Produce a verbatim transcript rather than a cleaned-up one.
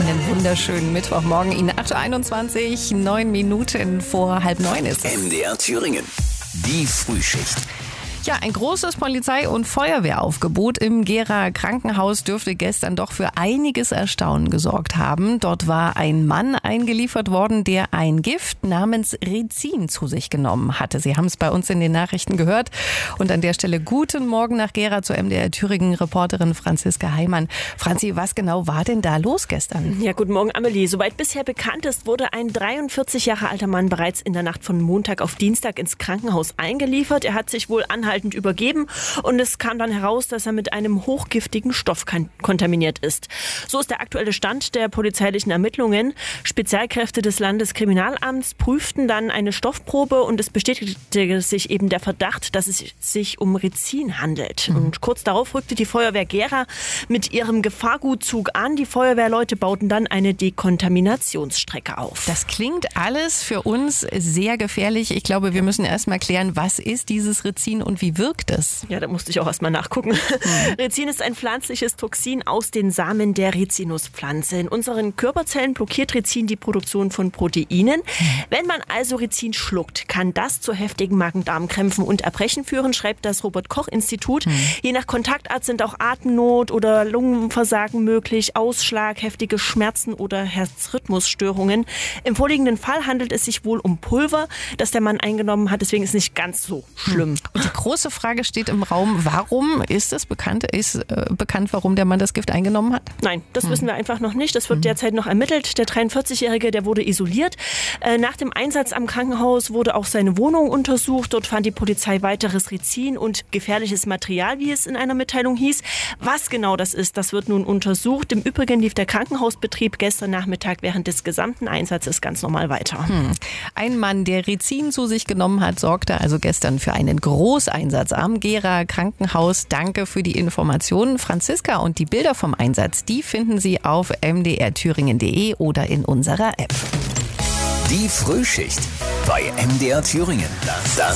Einen wunderschönen Mittwochmorgen. Ihnen acht Uhr einundzwanzig, neun Minuten vor halb neun ist es. M D R Thüringen, die Frühschicht. Ja, ein großes Polizei- und Feuerwehraufgebot im Gera Krankenhaus dürfte gestern doch für einiges Erstaunen gesorgt haben. Dort war ein Mann eingeliefert worden, der ein Gift namens Rizin zu sich genommen hatte. Sie haben es bei uns in den Nachrichten gehört. Und an der Stelle guten Morgen nach Gera zur M D R Thüringen-Reporterin Franziska Heimann. Franzi, was genau war denn da los gestern? Ja, guten Morgen, Amelie. Soweit bisher bekannt ist, wurde ein dreiundvierzig Jahre alter Mann bereits in der Nacht von Montag auf Dienstag ins Krankenhaus eingeliefert. Er hat sich wohl anhaltend übergeben und es kam dann heraus, dass er mit einem hochgiftigen Stoff kontaminiert ist. So ist der aktuelle Stand der polizeilichen Ermittlungen. Spezialkräfte des Landeskriminalamts prüften dann eine Stoffprobe und es bestätigte sich eben der Verdacht, dass es sich um Rizin handelt. Mhm. Und kurz darauf rückte die Feuerwehr Gera mit ihrem Gefahrgutzug an. Die Feuerwehrleute bauten dann eine Dekontaminationsstrecke auf. Das klingt alles für uns sehr gefährlich. Ich glaube, wir müssen erst mal klären, was ist dieses Rizin und wie wirkt es? Ja, da musste ich auch erst mal nachgucken. Mhm. Rizin ist ein pflanzliches Toxin aus den Samen der Rizinuspflanze. In unseren Körperzellen blockiert Rizin die Produktion von Proteinen. Mhm. Wenn man also Rizin schluckt, kann das zu heftigen Magen-Darm-Krämpfen und Erbrechen führen, schreibt das Robert-Koch-Institut. Mhm. Je nach Kontaktart sind auch Atemnot oder Lungenversagen möglich, Ausschlag, heftige Schmerzen oder Herzrhythmusstörungen. Im vorliegenden Fall handelt es sich wohl um Pulver, das der Mann eingenommen hat. Deswegen ist es nicht ganz so schlimm. Mhm. Und die große Frage steht im Raum, warum ist es bekannt, ist äh, bekannt, warum der Mann das Gift eingenommen hat? Nein, das hm. wissen wir einfach noch nicht. Das wird hm. derzeit noch ermittelt. Der dreiundvierzigjährige, der wurde isoliert. Äh, nach dem Einsatz am Krankenhaus wurde auch seine Wohnung untersucht. Dort fand die Polizei weiteres Rizin und gefährliches Material, wie es in einer Mitteilung hieß. Was genau das ist, das wird nun untersucht. Im Übrigen lief der Krankenhausbetrieb gestern Nachmittag während des gesamten Einsatzes ganz normal weiter. Hm. Ein Mann, der Rizin zu sich genommen hat, sorgte also gestern für einen Großeinsatz am Gera Krankenhaus. Danke für die Informationen, Franziska. Und die Bilder vom Einsatz, die finden Sie auf m d r thüringen punkt d e oder in unserer App. Die Frühschicht bei M D R Thüringen. Das